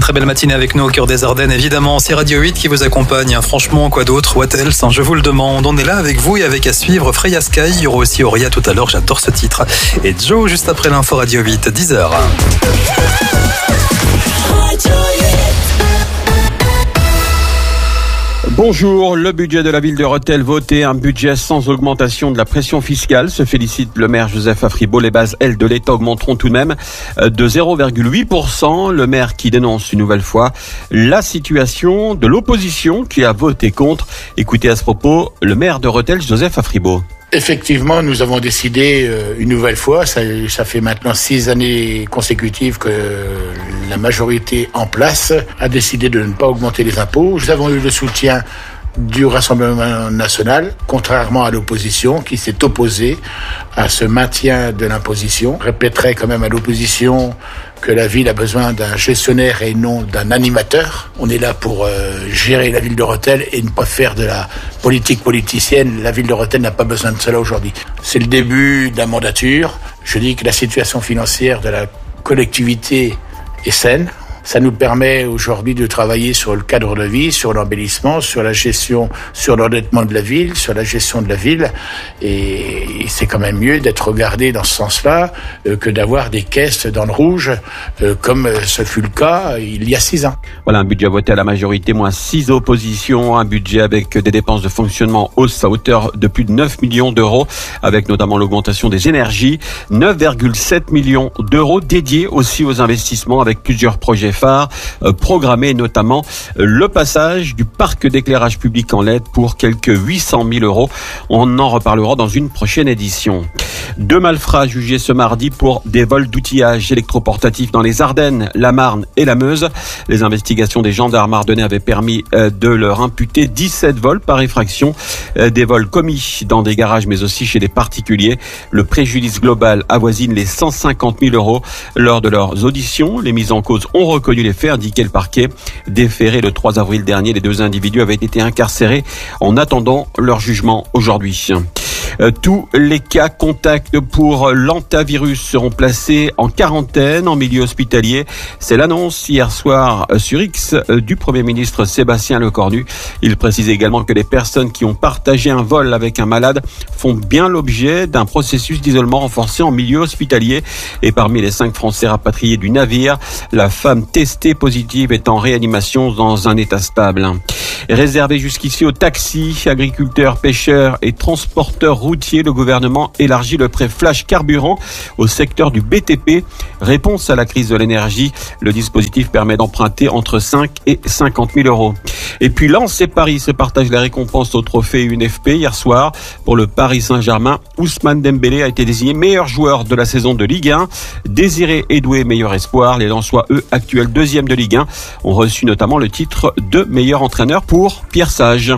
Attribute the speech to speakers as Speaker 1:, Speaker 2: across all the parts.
Speaker 1: très belle matinée avec nous au cœur des Ardennes. Évidemment, c'est Radio 8 qui vous accompagne. Franchement, quoi d'autre? What else? Je vous le demande. On est là avec vous et avec à suivre Freya Sky. Il y aura aussi Auria tout à l'heure. J'adore ce titre. Et Joe juste après l'info Radio 8, 10h.
Speaker 2: Bonjour, le budget de la ville de Rethel voté, un budget sans augmentation de la pression fiscale. Se félicite le maire Joseph Afribault. Les bases L de l'État augmenteront tout de même de 0,8%. Le maire qui dénonce une nouvelle fois la situation de l'opposition qui a voté contre. Écoutez à ce propos le maire de Rethel, Joseph Afribault.
Speaker 3: Effectivement, nous avons décidé une nouvelle fois, ça fait maintenant 6 années consécutives que la majorité en place a décidé de ne pas augmenter les impôts. Nous avons eu le soutien du Rassemblement national, contrairement à l'opposition qui s'est opposée à ce maintien de l'imposition. Je répéterai quand même à l'opposition que la ville a besoin d'un gestionnaire et non d'un animateur. On est là pour gérer la ville de Rethel et ne pas faire de la politique politicienne. La ville de Rethel n'a pas besoin de cela aujourd'hui. C'est le début de la mandature. Je dis que la situation financière de la collectivité est saine. Ça nous permet aujourd'hui de travailler sur le cadre de vie, sur l'embellissement, sur la gestion, sur l'endettement de la ville, sur la gestion de la ville. Et c'est quand même mieux d'être regardé dans ce sens-là que d'avoir des caisses dans le rouge, comme ce fut le cas il y a 6 ans.
Speaker 2: Voilà un budget voté à la majorité, moins 6 oppositions, un budget avec des dépenses de fonctionnement hausse à hauteur de plus de 9 millions d'euros, avec notamment l'augmentation des énergies, 9,7 millions d'euros dédiés aussi aux investissements avec plusieurs projets phares programmés, notamment le passage du parc d'éclairage public en LED pour quelques 800 000 euros. On en reparlera dans une prochaine édition. 2 malfrats jugés ce mardi pour des vols d'outillage électroportatif dans les Ardennes, la Marne et la Meuse. Les investigations des gendarmes ardennais avaient permis de leur imputer 17 vols par effraction, des vols commis dans des garages mais aussi chez des particuliers. Le préjudice global avoisine les 150 000 euros. Lors de leurs auditions, les mises en cause ont reconnu les faits, indiquait le parquet. Déférés le 3 avril dernier, les 2 individus avaient été incarcérés en attendant leur jugement aujourd'hui. Tous les cas contacts pour l'hantavirus seront placés en quarantaine en milieu hospitalier. C'est l'annonce hier soir sur X du Premier ministre Sébastien Lecornu. Il précise également que les personnes qui ont partagé un vol avec un malade font bien l'objet d'un processus d'isolement renforcé en milieu hospitalier. Et parmi les 5 Français rapatriés du navire, la femme testée positive est en réanimation dans un état stable. Réservé jusqu'ici aux taxis, agriculteurs, pêcheurs et transporteurs routiers, le gouvernement élargit le prêt flash carburant au secteur du BTP. Réponse à la crise de l'énergie, le dispositif permet d'emprunter entre 5 et 50 000 euros. Et puis Lens et Paris se partagent la récompense au trophée UNFP hier soir. Pour le Paris Saint-Germain, Ousmane Dembélé a été désigné meilleur joueur de la saison de Ligue 1. Désiré Edoué, meilleur espoir. Les Lensois, eux, actuels 2e de Ligue 1, ont reçu notamment le titre de meilleur entraîneur pour Pierre Sage.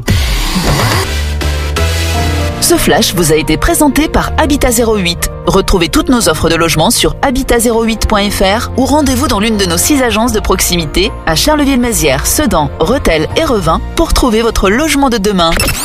Speaker 4: Ce flash vous a été présenté par Habitat 08. Retrouvez toutes nos offres de logement sur habitat08.fr ou rendez-vous dans l'une de nos 6 agences de proximité à Charleville-Mézières, Sedan, Rethel et Revin pour trouver votre logement de demain.